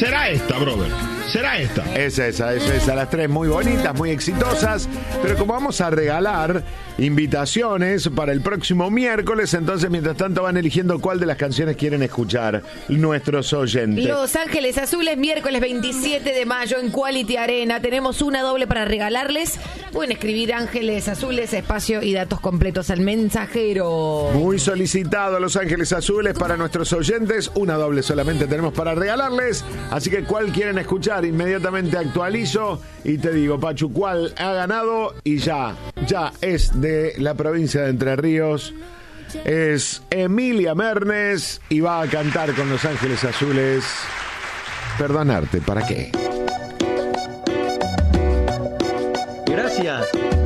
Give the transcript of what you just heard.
Será esta, brother. Será esta. Es esa, las tres muy bonitas, muy exitosas. Pero como vamos a regalar invitaciones para el próximo miércoles, entonces mientras tanto van eligiendo cuál de las canciones quieren escuchar nuestros oyentes. Los Ángeles Azules, miércoles 27 de mayo en Quality Arena. Tenemos una doble para regalarles. Pueden escribir Ángeles Azules, espacio y datos completos al mensajero. Muy solicitado Los Ángeles Azules para nuestros oyentes. Una doble solamente tenemos para regalarles. Así que ¿cuál quieren escuchar? Inmediatamente actualizo y te digo, Pachu, ¿cuál ha ganado? Y ya es de la provincia de Entre Ríos. Es Emilia Mernes y va a cantar con Los Ángeles Azules. Perdonarte, ¿para qué? Gracias.